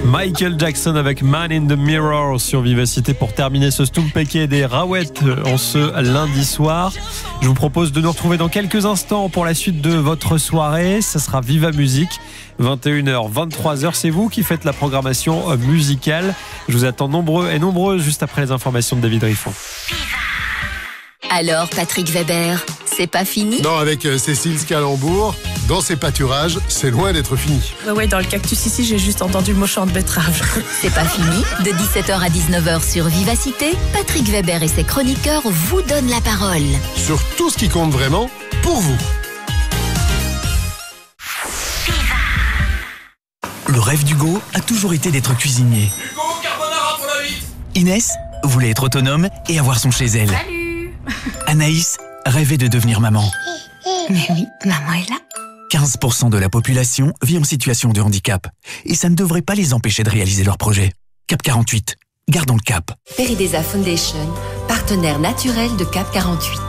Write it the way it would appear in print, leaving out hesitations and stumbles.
Michael Jackson avec Man in the Mirror sur Vivacité pour terminer ce Stumpeke des Raouettes en ce lundi soir. Je vous propose de nous retrouver dans quelques instants pour la suite de votre soirée. Ça sera Viva Musique. 21h, 23h, c'est vous qui faites la programmation musicale. Je vous attends nombreux et nombreuses juste après les informations de David Riffon. Alors, Patrick Weber, c'est pas fini ? Non, avec Cécile Scalambourg, dans ses pâturages, c'est loin d'être fini. Ouais, dans le cactus ici, j'ai juste entendu le mot champ de betterave. C'est pas fini ? De 17h à 19h sur Vivacité, Patrick Weber et ses chroniqueurs vous donnent la parole. Sur tout ce qui compte vraiment, pour vous. Le rêve d'Hugo a toujours été d'être cuisinier. Hugo, carbonara pour la vite. Inès voulait être autonome et avoir son chez elle. Salut. Anaïs rêvait de devenir maman. Mais oui, maman est là. 15% de la population vit en situation de handicap. Et ça ne devrait pas les empêcher de réaliser leurs projets. Cap 48, gardons le cap. Peridesa Foundation, partenaire naturel de Cap 48.